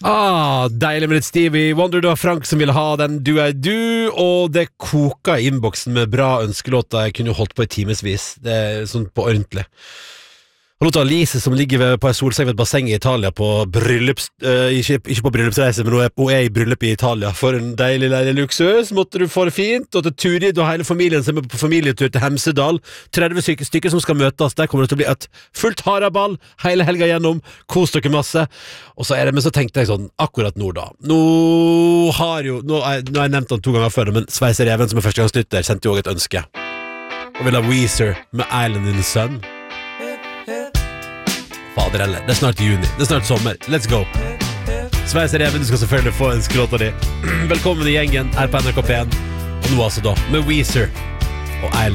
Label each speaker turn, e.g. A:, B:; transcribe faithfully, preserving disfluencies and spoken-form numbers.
A: Ah, deilig med litt Stevie Wonder. Det var Frank som ville ha den Du er du, og det koka i innboksen med bra ønskelåter. Jeg kunne jo holdt på i timesvis. Det er sånn på ordentlig. Og låta Lise som ligger ved, på en solseng ved et basseng i Italia på bryllups... Uh, ikke, ikke på bryllupsreise, men hun er, hun er i bryllup i Italia. For en deilig, deilig luksus. Måtte du få det fint. Og til Turid og hele familien som er på familietur til Hemsedal. tretti stykker, stykker som skal møtes. Der kommer det til å bli et fullt haraball hele helga gjennom. Kos dere masse. Og så er det, men så tenkte jeg sånn, akkurat nå da. Nå har jo, nå har jeg, nå har jeg nevnt han to ganger før, men Sveiser Even som er førstegangslytter sendte jo også et ønske. Og vil ha Weezer med Island in the Sun. Faderelle, det er snart juni, det er snart sommer. Let's go. Sveiser Even, du skal selvfølgelig få en skråta di. Velkommen i gjengen her på N R K P en. Og nå altså da, med Weezer og Island.